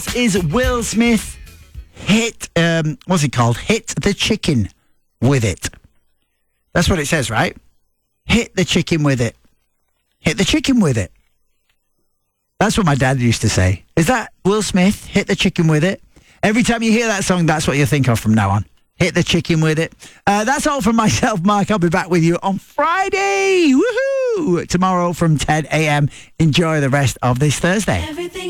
Is Will Smith hit, what's it called? Hit the chicken with it. That's what it says, right? Hit the chicken with it. Hit the chicken with it. That's what my dad used to say. Is that Will Smith? Hit the chicken with it. Every time you hear that song, that's what you think of from now on. Hit the chicken with it. That's all from myself, Mark. I'll be back with you on Friday. Woohoo! Tomorrow from 10 a.m. Enjoy the rest of this Thursday.